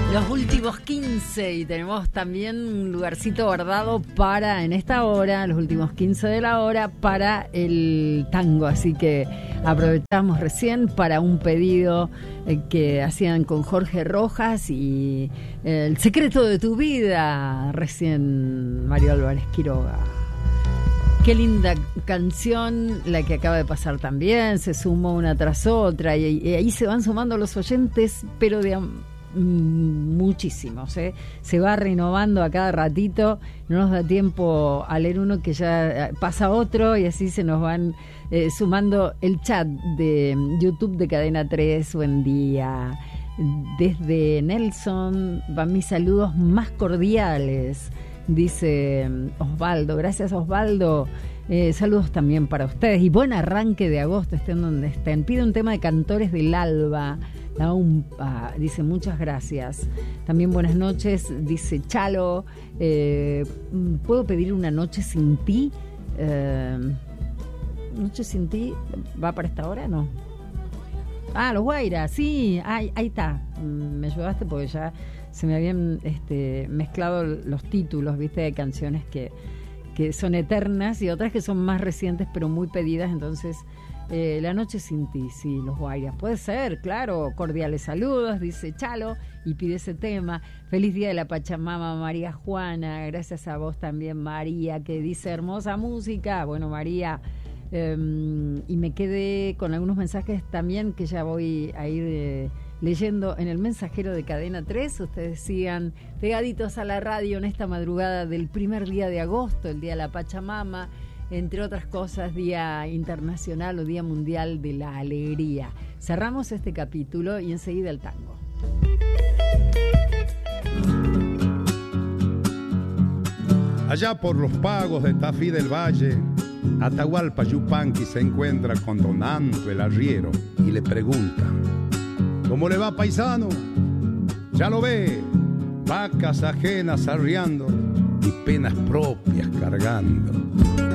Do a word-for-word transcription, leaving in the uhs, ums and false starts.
Los últimos quince, y tenemos también un lugarcito guardado para, en esta hora, los últimos quince de la hora, para el tango. Así que aprovechamos recién para un pedido eh, que hacían con Jorge Rojas y eh, El secreto de tu vida, recién Mario Álvarez Quiroga. Qué linda canción la que acaba de pasar también, se sumó una tras otra y, y ahí se van sumando los oyentes, pero de muchísimos, ¿eh? Se va renovando a cada ratito, no nos da tiempo a leer uno que ya pasa otro y así se nos van eh, sumando el chat de YouTube de Cadena tres. Buen día, desde Nelson van mis saludos más cordiales, dice Osvaldo. Gracias, Osvaldo. Eh, saludos también para ustedes y buen arranque de agosto, estén donde estén. Pide un tema de Cantores del Alba, la UMPA, dice muchas gracias. También buenas noches, dice Chalo. Eh, ¿Puedo pedir una noche sin ti? Eh, ¿Noche sin ti? ¿Va para esta hora? No. Ah, los Guairas, sí, ahí, ahí está. Me ayudaste porque ya se me habían este, mezclado los títulos, viste, de canciones que, que son eternas y otras que son más recientes pero muy pedidas. Entonces, eh, La noche sin ti, sí, los Guairas. Puede ser, claro. Cordiales saludos, dice Chalo, y pide ese tema. Feliz día de la Pachamama, María Juana. Gracias a vos también, María, que dice hermosa música. Bueno, María... Um, y me quedé con algunos mensajes también que ya voy a ir eh, leyendo en el mensajero de Cadena tres. Ustedes sigan pegaditos a la radio en esta madrugada del primer día de agosto, el día de la Pachamama, entre otras cosas, Día Internacional o Día Mundial de la Alegría. Cerramos este capítulo y enseguida el tango. Allá por los pagos de Tafí del Valle, Atahualpa Yupanqui se encuentra con don Anto el arriero y le pregunta: ¿cómo le va, paisano? Ya lo ve, vacas ajenas arriando y penas propias cargando.